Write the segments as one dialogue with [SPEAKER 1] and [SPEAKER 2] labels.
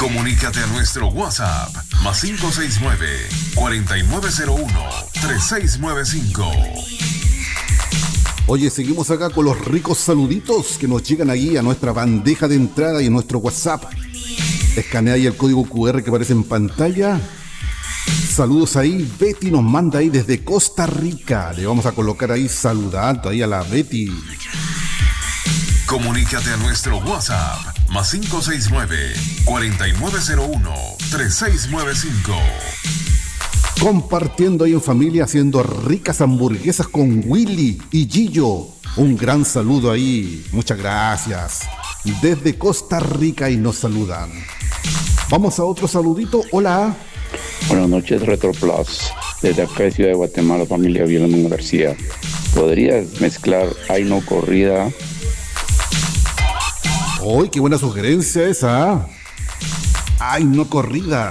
[SPEAKER 1] Comunícate a nuestro WhatsApp más 569-4901-3695.
[SPEAKER 2] Oye, seguimos acá con los ricos saluditos que nos llegan ahí a nuestra bandeja de entrada y en nuestro WhatsApp. Escanea ahí el código QR que aparece en pantalla. Saludos ahí, Betty nos manda ahí desde Costa Rica. Le vamos a colocar ahí saludando ahí a la Betty.
[SPEAKER 1] Comunícate a nuestro WhatsApp más 569-4901-3695.
[SPEAKER 2] Compartiendo ahí en familia, haciendo ricas hamburguesas con Willy y Gillo. Un gran saludo ahí, muchas gracias. Desde Costa Rica y nos saludan. Vamos a otro saludito, hola.
[SPEAKER 3] Buenas noches, Retro Plus. Desde acá de Ciudad de Guatemala, familia Villamón García. ¿Podrías mezclar Ay No Corrida?
[SPEAKER 2] ¡Uy, qué buena sugerencia esa! ¡Ay No Corrida!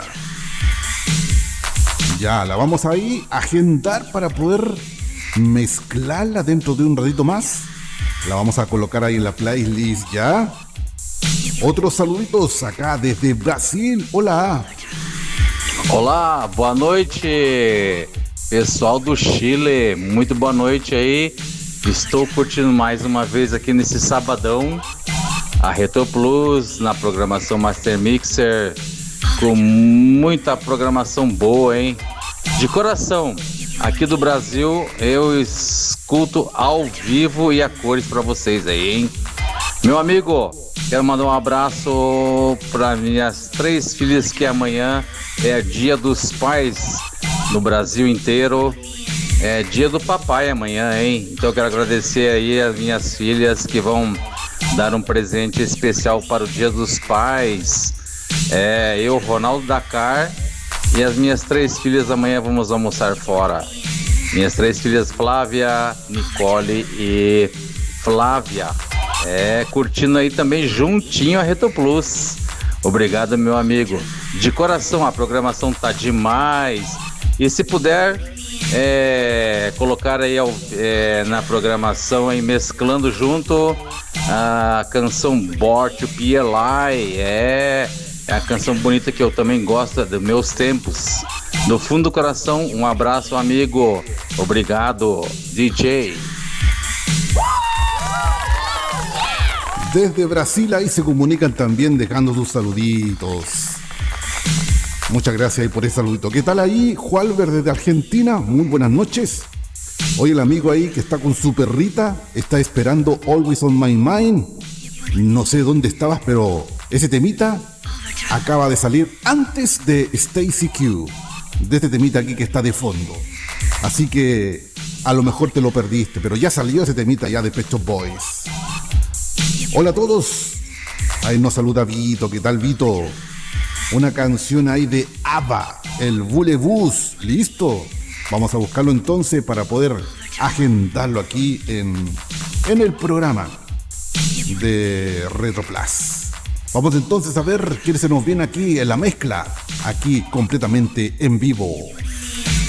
[SPEAKER 2] Ya, la vamos ahí a agendar para poder mezclarla dentro de un ratito más. La vamos a colocar ahí en la playlist, ¿ya? Otros saluditos acá desde Brasil, hola.
[SPEAKER 4] Olá, boa noite, pessoal do Chile, muito boa noite aí. Estou curtindo mais uma vez aqui nesse sabadão a Retro Plus na programação Master Mixer, com muita programação boa, hein? De coração, aqui do Brasil eu escuto ao vivo e a cores para vocês aí, hein? Meu amigo, quero mandar um abraço para minhas 3 filhas, que amanhã é dia dos pais no Brasil inteiro. É dia do papai amanhã, hein? Então eu quero agradecer aí as minhas filhas que vão dar um presente especial para o dia dos pais. Eu, Ronaldo Dakar, e as minhas 3 filhas amanhã vamos almoçar fora. Minhas 3 filhas, Flávia, Nicole e Flávia. Curtindo aí também juntinho a Retro Plus. Obrigado, meu amigo. De coração, a programação tá demais. E se puder colocar aí na programação aí, mesclando junto a canção Born to Be Alive. É a canção bonita que eu também gosto dos meus tempos. Do fundo do coração, um abraço, amigo. Obrigado, DJ.
[SPEAKER 2] Desde Brasil ahí se comunican también dejando sus saluditos. Muchas gracias ahí por ese saludito. ¿Qué tal ahí, Jualver desde Argentina? Muy buenas noches. Hoy el amigo ahí que está con su perrita está esperando Always on My Mind. No sé dónde estabas, pero ese temita acaba de salir antes de Stacy Q, de este temita aquí que está de fondo. Así que a lo mejor te lo perdiste, pero ya salió ese temita ya de Pet Shop Boys. Hola a todos. Ahí nos saluda Vito. ¿Qué tal, Vito? Una canción ahí de ABBA, el Voulez-Vous. ¿Listo? Vamos a buscarlo entonces para poder agendarlo aquí en el programa de Retro Plus. Vamos entonces a ver quién se nos viene aquí en la mezcla, aquí completamente en vivo.